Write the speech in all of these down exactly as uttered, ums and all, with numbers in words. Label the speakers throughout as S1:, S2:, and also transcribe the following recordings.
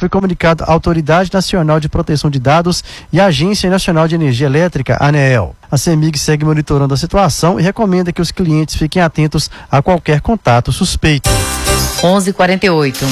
S1: foi comunicado à Autoridade Nacional de Proteção de Dados e à Agência Nacional de Energia Elétrica, ANEEL. A CEMIG segue monitorando a situação e recomenda que os clientes fiquem atentos a qualquer contato suspeito.
S2: onze e quarenta e oito.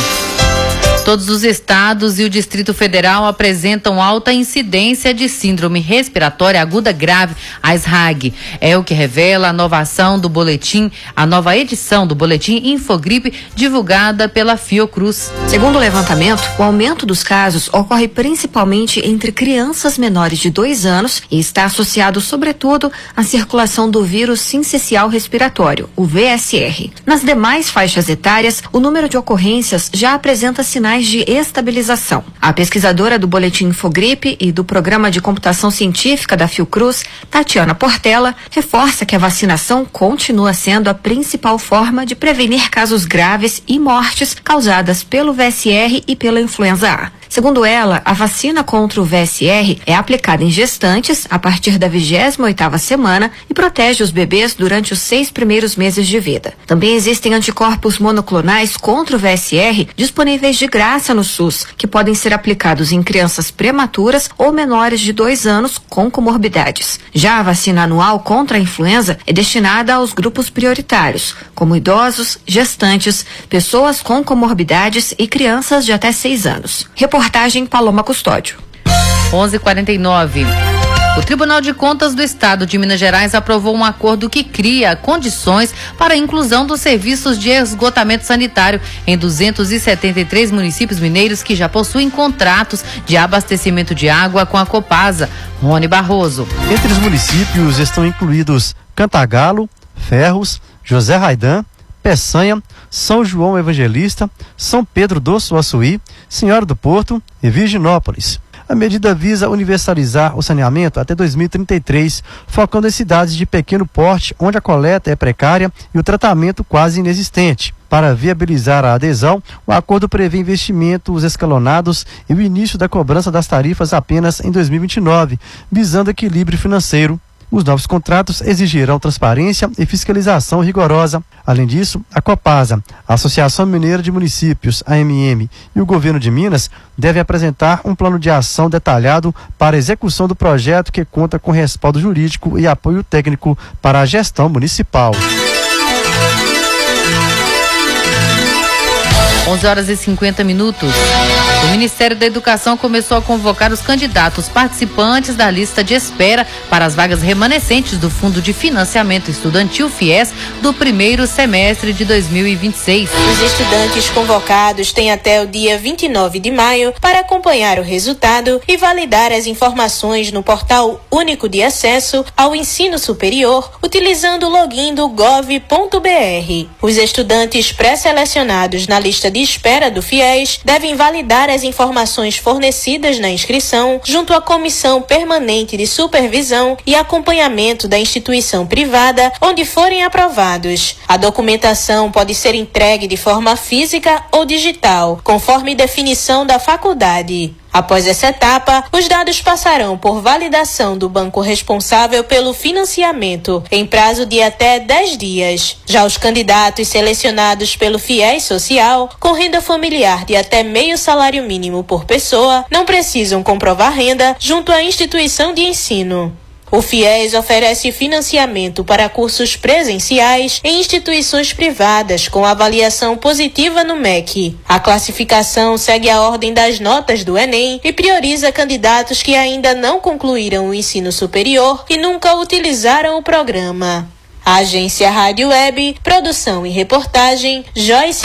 S2: Todos os estados e o Distrito Federal apresentam alta incidência de síndrome respiratória aguda grave, a S R A G. É o que revela a nova ação do boletim, a nova edição do boletim Infogripe, divulgada pela Fiocruz.
S3: Segundo o levantamento, o aumento dos casos ocorre principalmente entre crianças menores de dois anos e está associado, sobretudo, à circulação do vírus sincicial respiratório, o V S R. Nas demais faixas etárias, o número de ocorrências já apresenta sinais de estabilização. A pesquisadora do Boletim Infogripe e do Programa de Computação Científica da Fiocruz, Tatiana Portela, reforça que a vacinação continua sendo a principal forma de prevenir casos graves e mortes causadas pelo V S R e pela influenza A. Segundo ela, a vacina contra o V S R é aplicada em gestantes a partir da vigésima oitava semana e protege os bebês durante os seis primeiros meses de vida. Também existem anticorpos monoclonais contra o V S R disponíveis de graça no SUS, que podem ser aplicados em crianças prematuras ou menores de dois anos com comorbidades. Já a vacina anual contra a influenza é destinada aos grupos prioritários, como idosos, gestantes, pessoas com comorbidades e crianças de até seis anos. Reportagem Paloma Custódio.
S2: onze e quarenta e nove. O Tribunal de Contas do Estado de Minas Gerais aprovou um acordo que cria condições para a inclusão dos serviços de esgotamento sanitário em duzentos e setenta e três municípios mineiros que já possuem contratos de abastecimento de água com a Copasa. Rony Barroso.
S1: Entre os municípios estão incluídos Cantagalo, Ferros, José Raidan, Peçanha, São João Evangelista, São Pedro do Suaçuí, Senhora do Porto e Virginópolis. A medida visa universalizar o saneamento até dois mil e trinta e três, focando em cidades de pequeno porte, onde a coleta é precária e o tratamento quase inexistente. Para viabilizar a adesão, o acordo prevê investimentos escalonados e o início da cobrança das tarifas apenas em dois mil e vinte e nove, visando equilíbrio financeiro. Os novos contratos exigirão transparência e fiscalização rigorosa. Além disso, a Copasa, a Associação Mineira de Municípios, A M M, e o Governo de Minas devem apresentar um plano de ação detalhado para a execução do projeto que conta com respaldo jurídico e apoio técnico para a gestão municipal.
S2: onze horas e cinquenta minutos. O Ministério da Educação começou a convocar os candidatos participantes da lista de espera para as vagas remanescentes do Fundo de Financiamento Estudantil FIES do primeiro semestre de dois mil e vinte e seis.
S4: Os estudantes convocados têm até o dia vinte e nove de maio para acompanhar o resultado e validar as informações no Portal Único de Acesso ao Ensino Superior, utilizando o login do gov ponto br. Os estudantes pré-selecionados na lista de espera do FIES devem validar as informações fornecidas na inscrição junto à Comissão Permanente de Supervisão e Acompanhamento da instituição privada onde forem aprovados. A documentação pode ser entregue de forma física ou digital, conforme definição da faculdade. Após essa etapa, os dados passarão por validação do banco responsável pelo financiamento, em prazo de até dez dias. Já os candidatos selecionados pelo FIES Social, com renda familiar de até meio salário mínimo por pessoa, não precisam comprovar renda junto à instituição de ensino. O FIES oferece financiamento para cursos presenciais em instituições privadas com avaliação positiva no M E C. A classificação segue a ordem das notas do Enem e prioriza candidatos que ainda não concluíram o ensino superior e nunca utilizaram o programa. A Agência Rádio Web, produção e reportagem, Joyce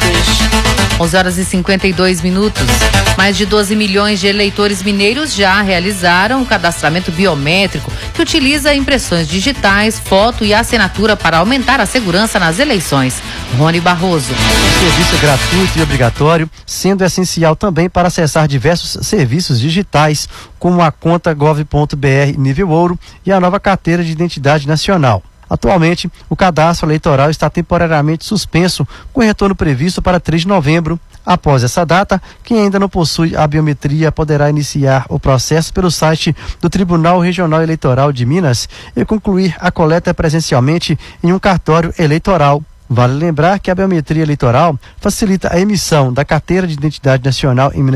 S4: Santos.
S2: onze horas e cinquenta e dois minutos. Mais de doze milhões de eleitores mineiros já realizaram o cadastramento biométrico, que utiliza impressões digitais, foto e assinatura para aumentar a segurança nas eleições. Rony Barroso.
S1: O serviço é gratuito e obrigatório, sendo essencial também para acessar diversos serviços digitais, como a conta gov ponto br nível ouro e a nova carteira de identidade nacional. Atualmente, o cadastro eleitoral está temporariamente suspenso, com retorno previsto para três de novembro. Após essa data, quem ainda não possui a biometria poderá iniciar o processo pelo site do Tribunal Regional Eleitoral de Minas e concluir a coleta presencialmente em um cartório eleitoral. Vale lembrar que a biometria eleitoral facilita a emissão da carteira de identidade nacional em Minas